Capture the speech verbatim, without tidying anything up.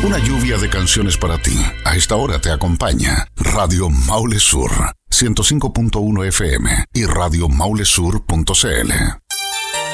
Una lluvia de canciones para ti. A esta hora te acompaña Radio Maule Sur, ciento cinco punto uno F M y radio maule sur punto c l.